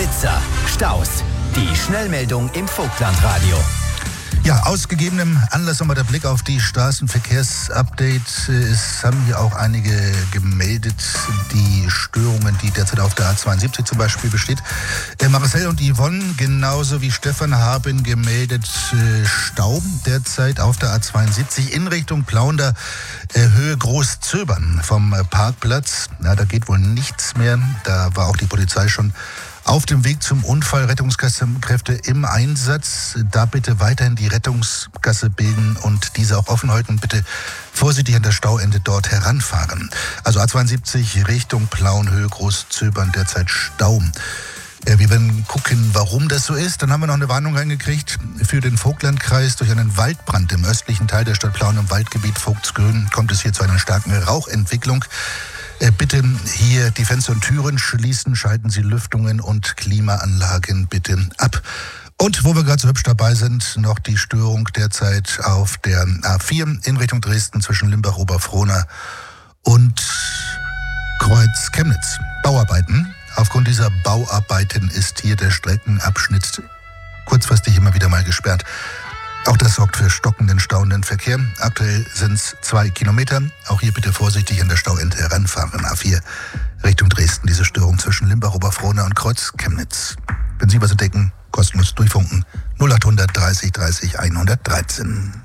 Blitzer, Staus. Die Schnellmeldung im Vogtlandradio. Ja, aus gegebenem Anlass nochmal der Blick auf die Straßenverkehrsupdate. Es haben hier auch einige gemeldet, die Störungen, die derzeit auf der A72 zum Beispiel besteht. Marcel und Yvonne, genauso wie Stefan, haben gemeldet Stau derzeit auf der A72 in Richtung Plaunder, Höhe Großzöbern vom Parkplatz. Na, da geht wohl nichts mehr. Da war auch die Polizei schon auf dem Weg zum Unfall, Rettungskräfte im Einsatz. Da bitte weiterhin die Rettungsgasse bilden und diese auch offen halten und bitte vorsichtig an das Stauende dort heranfahren. Also A72 Richtung Plauen, Höhe Großzöbern, derzeit Stau. Wir werden gucken, warum das so ist. Dann haben wir noch eine Warnung reingekriegt für den Vogtlandkreis. Durch einen Waldbrand im östlichen Teil der Stadt Plauen im Waldgebiet Vogtsgrün kommt es hier zu einer starken Rauchentwicklung. Bitte hier die Fenster und Türen schließen, schalten Sie Lüftungen und Klimaanlagen bitte ab. Und wo wir gerade so hübsch dabei sind, noch die Störung derzeit auf der A4 in Richtung Dresden zwischen Limbach-Oberfrohna und Kreuz Chemnitz. Bauarbeiten. Aufgrund dieser Bauarbeiten ist hier der Streckenabschnitt kurzfristig immer wieder mal gesperrt. Auch das sorgt für stockenden, stauenden Verkehr. Aktuell sind es 2 Kilometer. Auch hier bitte vorsichtig an der Stauende heranfahren. A4 Richtung Dresden, diese Störung zwischen Limbach-Oberfrohna und Kreuz Chemnitz. Wenn Sie was entdecken, kostenlos durchfunken. 0800 30 30 113.